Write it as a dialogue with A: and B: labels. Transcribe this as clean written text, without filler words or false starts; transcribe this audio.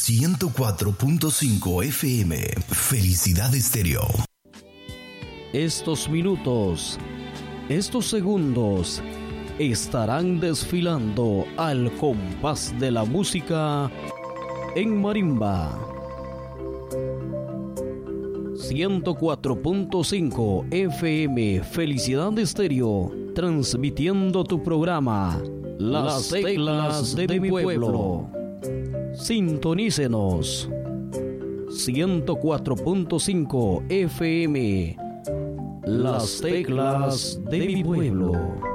A: 104.5 FM. Felicidad Estéreo.
B: Estos minutos, estos segundos, estarán desfilando al compás de la música en marimba. 104.5 FM Felicidad Estéreo, transmitiendo tu programa Las Teclas de mi Pueblo. Sintonícenos. 104.5 FM Las Teclas de mi Pueblo.